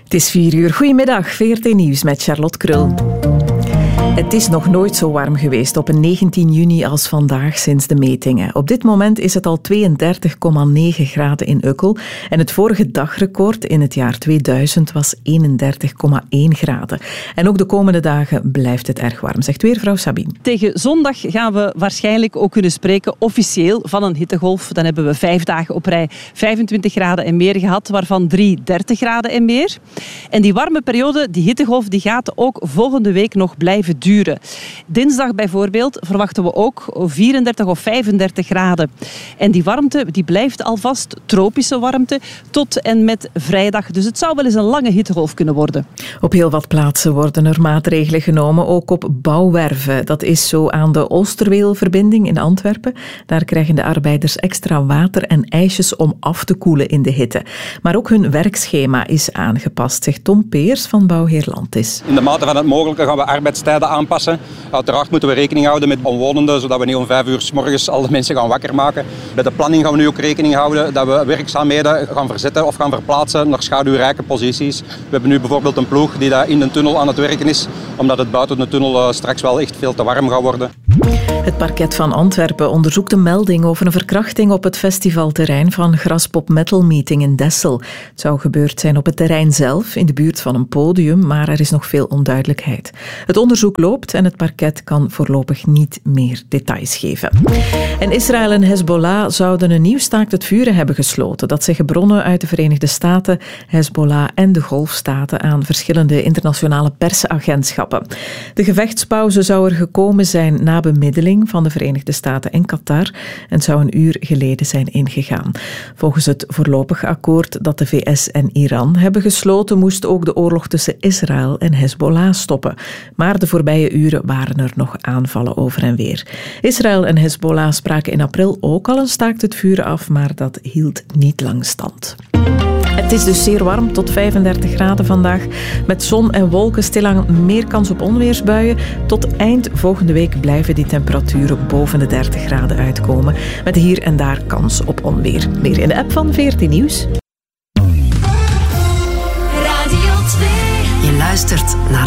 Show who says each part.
Speaker 1: Het is 4:00. Goedemiddag, VRT Nieuws met Charlotte Krul. Het is nog nooit zo warm geweest op een 19 juni als vandaag sinds de metingen. Op dit moment is het al 32,9 graden in Ukkel en het vorige dagrecord in het jaar 2000 was 31,1 graden. En ook de komende dagen blijft het erg warm, zegt weervrouw Sabine.
Speaker 2: Tegen zondag gaan we waarschijnlijk ook kunnen spreken officieel van een hittegolf. Dan hebben we 5 dagen op rij 25 graden en meer gehad, waarvan 3 30 graden en meer. En die warme periode, die hittegolf, die gaat ook volgende week nog blijven duren. Dinsdag bijvoorbeeld verwachten we ook 34 of 35 graden. En die warmte die blijft alvast tropische warmte tot en met vrijdag. Dus het zou wel eens een lange hittegolf kunnen worden.
Speaker 1: Op heel wat plaatsen worden er maatregelen genomen, ook op bouwwerven. Dat is zo aan de Oosterweelverbinding in Antwerpen. Daar krijgen de arbeiders extra water en ijsjes om af te koelen in de hitte. Maar ook hun werkschema is aangepast, zegt Tom Peers van Bouwheer Landis.
Speaker 3: In de mate van het mogelijke gaan we arbeidstijden aanpassen. Uiteraard moeten we rekening houden met omwonenden, zodat we niet om 5 uur 's morgens al de mensen gaan wakker maken. Bij de planning gaan we nu ook rekening houden dat we werkzaamheden gaan verzetten of gaan verplaatsen naar schaduwrijke posities. We hebben nu bijvoorbeeld een ploeg die daar in de tunnel aan het werken is, omdat het buiten de tunnel straks wel echt veel te warm gaat worden.
Speaker 1: Het parket van Antwerpen onderzoekt een melding over een verkrachting op het festivalterrein van Graspop Metal Meeting in Dessel. Het zou gebeurd zijn op het terrein zelf, in de buurt van een podium, maar er is nog veel onduidelijkheid. Het onderzoek loopt en het parket kan voorlopig niet meer details geven. En Israël en Hezbollah zouden een nieuw staakt het vuren hebben gesloten. Dat zeggen bronnen uit de Verenigde Staten, Hezbollah en de Golfstaten aan verschillende internationale persagentschappen. De gevechtspauze zou er gekomen zijn na bemiddeling van de Verenigde Staten en Qatar en zou een uur geleden zijn ingegaan. Volgens het voorlopig akkoord dat de VS en Iran hebben gesloten, moest ook de oorlog tussen Israël en Hezbollah stoppen. Maar de voorbije uren waren er nog aanvallen over en weer. Israël en Hezbollah spraken in april ook al een staakt het vuren af, maar dat hield niet lang stand. Het is dus zeer warm, tot 35 graden vandaag. Met zon en wolken stilaan meer kans op onweersbuien. Tot eind volgende week blijven die temperaturen boven de 30 graden uitkomen. Met hier en daar kans op onweer. Meer in de app van VRT Nieuws.
Speaker 4: Radio 2.
Speaker 5: Je luistert naar